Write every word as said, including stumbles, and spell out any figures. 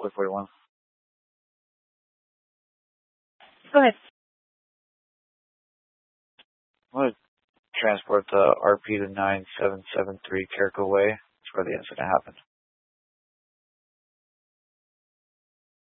Quick forty-one. Go ahead. I'm going to transport the R P to nine seven seven three Carrico Way. That's where the incident happened.